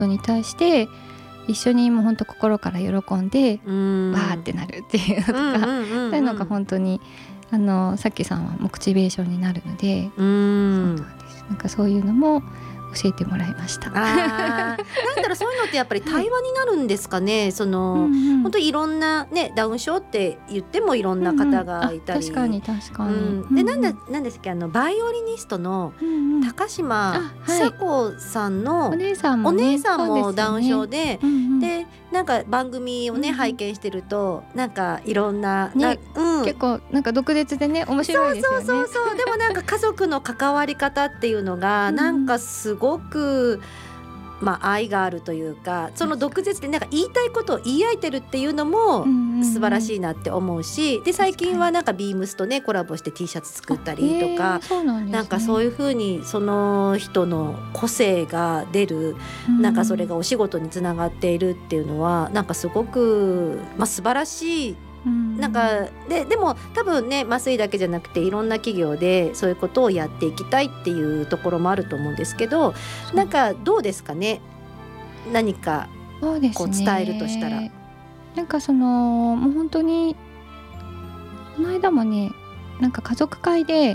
ことに対して一緒にもう本当心から喜んでわーってなるっていうのとか、そういうのが本当にさっきさんはモチベーションになるので、そうなんです。なんかそういうのも教えてもらいました。 なんだろう、そういうのってやっぱり対話になるんですかね。本当にいろんなね、ダウン症って言ってもいろんな方がいたり、 確かに確かに、 でなんですっけ、バイオリニストの高島久子さんのお姉さんもダウン症で、でなんか番組をね、拝見してるとなんかいろんな、 結構なんか毒舌でね面白いですよね。 そうでもなんか家族の関わり方っていうのがなんかすごく愛があるというか、その毒舌でなんか言いたいことを言い合えてるっていうのも素晴らしいなって思うし、で最近はなんかビームスとねコラボして T シャツ作ったりとか、なんかそういう風にその人の個性が出る、なんかそれがお仕事につながっているっていうのはなんかすごく素晴らしい。なんかでも多分ね、麻酔だけじゃなくていろんな企業でそういうことをやっていきたいっていうところもあると思うんですけど、なんかどうですかね、何かこう伝えるとしたら。 なんかもう本当にこの間もね、なんか家族会で、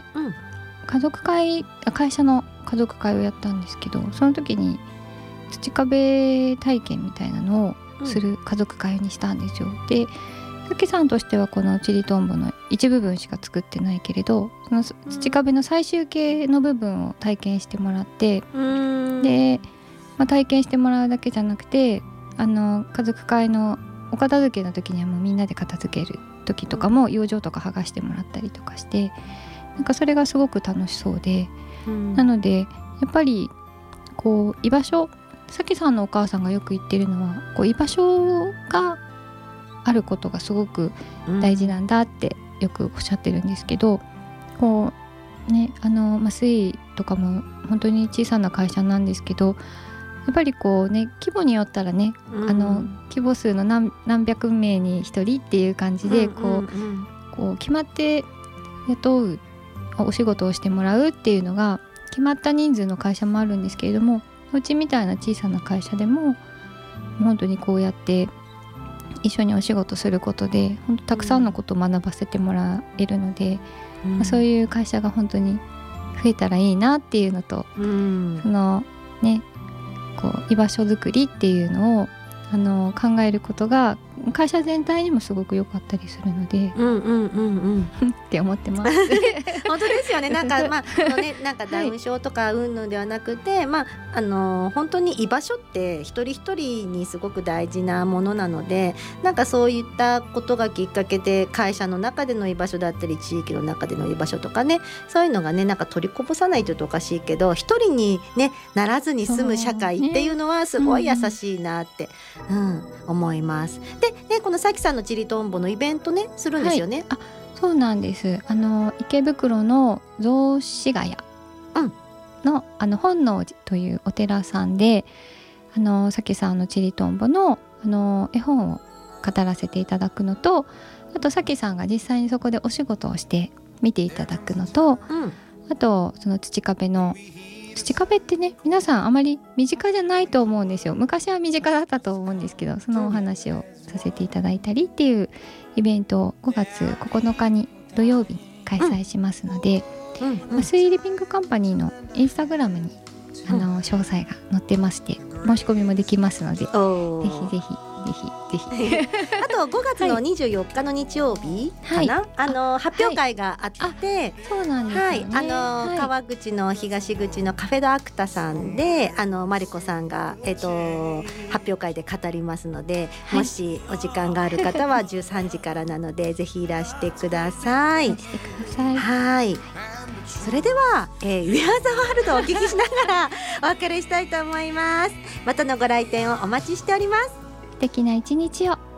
会社の家族会をやったんですけど、その時に土壁体験みたいなのをする家族会にしたんですよ。でさきさんとしてはこのチリトンボの一部分しか作ってないけれど、その土壁の最終形の部分を体験してもらって、で、体験してもらうだけじゃなくて家族会のお片付けの時にはもうみんなで片付ける時とかも養生とか剥がしてもらったりとかして、なんかそれがすごく楽しそうで、なのでやっぱりこう居場所、さきさんのお母さんがよく言ってるのはこう居場所があることがすごく大事なんだってよくおっしゃってるんですけど、こうね、麻酔とかも本当に小さな会社なんですけど、やっぱりこうね、規模によったらね、規模数の何百名に一人っていう感じでこう決まって雇うお仕事をしてもらうっていうのが決まった人数の会社もあるんですけれども、うちみたいな小さな会社でも本当にこうやって一緒にお仕事することで本当たくさんのことを学ばせてもらえるので、そういう会社が本当に増えたらいいなっていうのと、そのね、こう居場所づくりっていうのを考えることが会社全体にもすごく良かったりするので、って思ってます本当ですよね。なんかなんかダウン症とかうんぬんではなくて、本当に居場所って一人一人にすごく大事なものなので、なんかそういったことがきっかけで会社の中での居場所だったり地域の中での居場所とかね、そういうのがね、なんか取りこぼさないというとおかしいけど、一人に、ね、ならずに済む社会っていうのはすごい優しいなって、思います。でね、このさきさんのチリトンボのイベントねするんですよね。 そうなんです。池袋の雑司ヶ谷の、本能寺というお寺さんでさきさんのチリトンボの絵本を語らせていただくのと、あとさきさんが実際にそこでお仕事をして見ていただくのと、あとその土壁ってね、皆さんあまり身近じゃないと思うんですよ。昔は身近だったと思うんですけど、そのお話をさせていただいたりっていうイベントを5月9日に土曜日に開催しますので、麻酔リビングカンパニーのインスタグラムに詳細が載ってまして、申し込みもできますので、ぜひぜひあと5月の24日の日曜日かな、発表会があって、 そうなんですよね。 川口の東口のカフェドアクタさんでマリコさんが、発表会で語りますので、もしお時間がある方は13時からなのでぜひいらしてください。はい。それでは、We Are the World をお聞きしながらお別れしたいと思います。またのご来店をお待ちしております。 素敵な一日を。